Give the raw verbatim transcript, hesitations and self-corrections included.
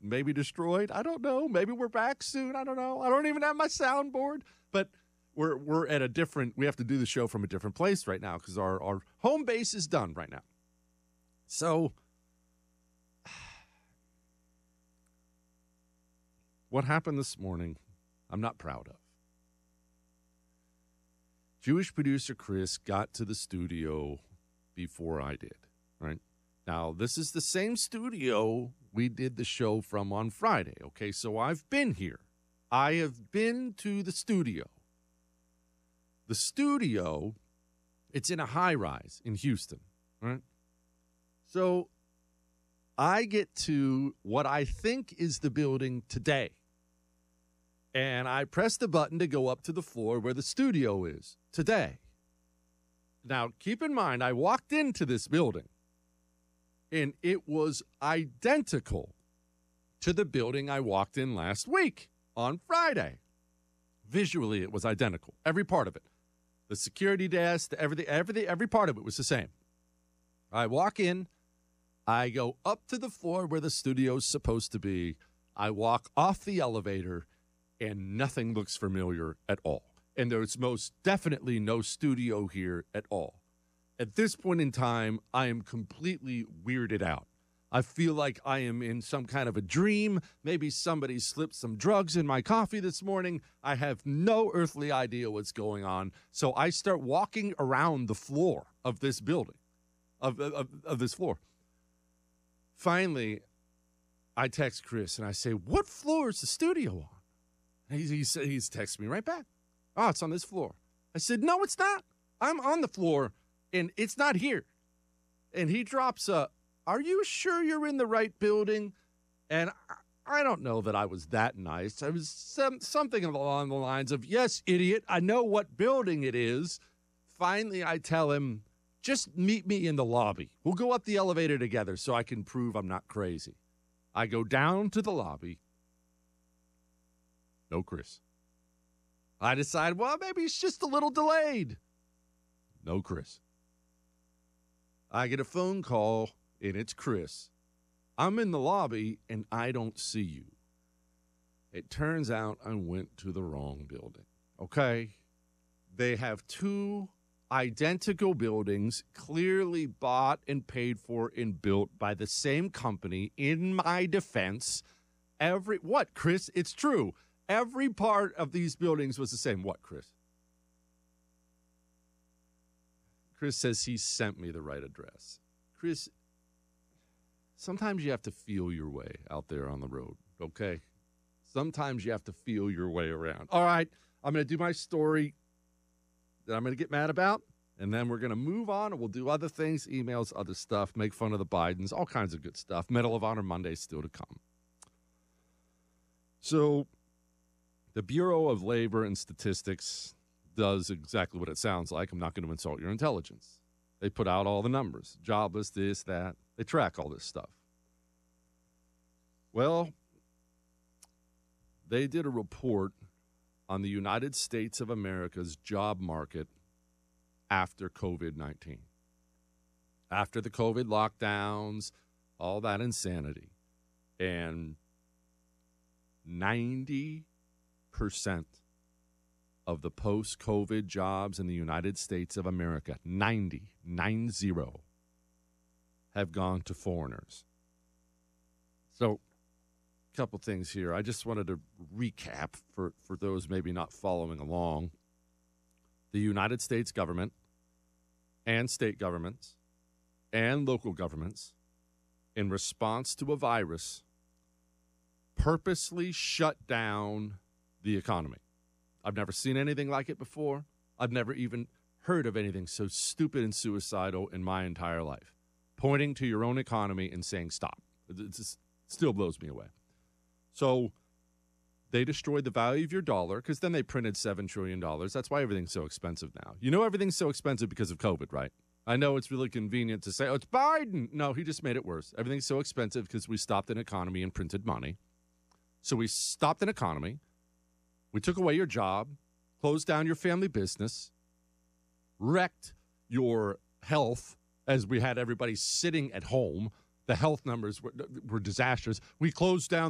maybe destroyed. I don't know. Maybe we're back soon. I don't know. I don't even have my soundboard. But we're we're at a different, we have to do the show from a different place right now because our, our home base is done right now. So what happened this morning, I'm not proud of. Jewish producer Chris got to the studio before I did, right? Now, this is the same studio we did the show from on Friday, okay? So I've been here. I have been to the studio. The studio, it's in a high-rise in Houston, right? So I get to what I think is the building today. And I press the button to go up to the floor where the studio is today. Now, keep in mind, I walked into this building, and it was identical to the building I walked in last week on Friday. Visually, it was identical, every part of it. The security desk, the everything, everything, every part of it was the same. I walk in, I go up to the floor where the studio's supposed to be. I walk off the elevator, and nothing looks familiar at all. And there's most definitely no studio here at all. At this point in time, I am completely weirded out. I feel like I am in some kind of a dream. Maybe somebody slipped some drugs in my coffee this morning. I have no earthly idea what's going on. So I start walking around the floor of this building, of, of, of this floor. Finally, I text Chris, and I say, what floor is the studio on? And he's, he's, he's texting me right back. Oh, it's on this floor. I said, no, it's not. I'm on the floor, and it's not here. And he drops a, are you sure you're in the right building? And I, I don't know that I was that nice. I was some, something along the lines of, yes, idiot, I know what building it is. Finally, I tell him, just meet me in the lobby. We'll go up the elevator together so I can prove I'm not crazy. I go down to the lobby. No Chris. I decide, well, maybe it's just a little delayed. No Chris. I get a phone call, and it's Chris. I'm in the lobby, and I don't see you. It turns out I went to the wrong building, okay? They have two identical buildings, clearly bought and paid for and built by the same company. In my defense, every, what, Chris? It's true. Every part of these buildings was the same. What, Chris? Chris says he sent me the right address. Chris, sometimes you have to feel your way out there on the road, okay? Sometimes you have to feel your way around. All right, I'm going to do my story that I'm going to get mad about, and then we're going to move on, and we'll do other things, emails, other stuff, make fun of the Bidens, all kinds of good stuff. Medal of Honor Monday still to come. So the Bureau of Labor and Statistics does exactly what it sounds like. I'm not going to insult your intelligence. They put out all the numbers, jobless, this, that. They track all this stuff. Well, they did a report on the United States of America's job market after COVID nineteen. After the COVID lockdowns, all that insanity. And ninety percent of the post-COVID jobs in the United States of America, ninety, nine zero, have gone to foreigners. So, a couple things here. I just wanted to recap for, for those maybe not following along. The United States government and state governments and local governments, in response to a virus, purposely shut down the economy. I've never seen anything like it before. I've never even heard of anything so stupid and suicidal in my entire life. Pointing to your own economy and saying stop. It just still blows me away. So they destroyed the value of your dollar because then they printed seven trillion dollars. That's why everything's so expensive now. You know everything's so expensive because of COVID, right? I know it's really convenient to say, oh, it's Biden. No, he just made it worse. Everything's so expensive because we stopped an economy and printed money. So we stopped an economy. We took away your job, closed down your family business, wrecked your health as we had everybody sitting at home. The health numbers were, were disastrous. We closed down